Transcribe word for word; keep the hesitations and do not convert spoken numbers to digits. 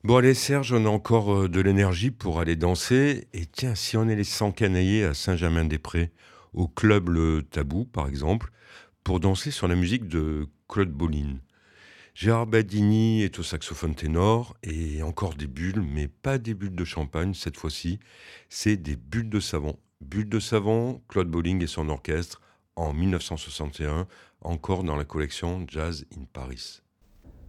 Bon allez Serge, on a encore euh, de l'énergie pour aller danser. Et tiens, si on est les cent canaillés à Saint-Germain-des-Prés, au club Le Tabou par exemple, pour danser sur la musique de Claude Bolin. Gérard Badini est au saxophone ténor et encore des bulles, mais pas des bulles de champagne cette fois-ci, c'est des bulles de savon. Bulles de savon, Claude Bolling et son orchestre en mille neuf cent soixante et un, encore dans la collection Jazz in Paris.